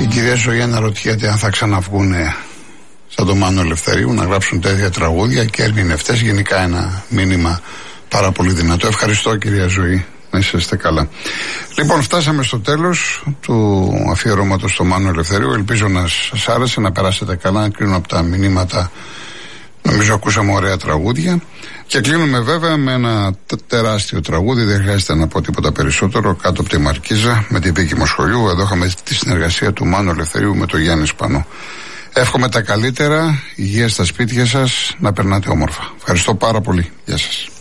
κυρία Ζωή αναρωτιέται αν θα ξαναβγούν σαν τον Μάνο Ελευθερίου να γράψουν τέτοια τραγούδια και ερμηνευτές. Γενικά ένα μήνυμα πάρα πολύ δυνατό. Ευχαριστώ κυρία Ζωή, να είσαστε καλά. Λοιπόν, φτάσαμε στο τέλος του αφιερώματος στο Μάνο Ελευθερίου. Ελπίζω να σας άρεσε, να περάσετε καλά, να κρίνω από τα μηνύματα. Νομίζω ακούσαμε ωραία τραγούδια. Και κλείνουμε βέβαια με ένα τεράστιο τραγούδι, δεν χρειάζεται να πω τίποτα περισσότερο, κάτω από τη Μαρκίζα, με τη Βίκη Μοσχολιού. Εδώ είχαμε τη συνεργασία του Μάνου Ελευθερίου με τον Γιάννη Σπανό. Εύχομαι τα καλύτερα, υγεία στα σπίτια σας, να περνάτε όμορφα. Ευχαριστώ πάρα πολύ. Γεια σας.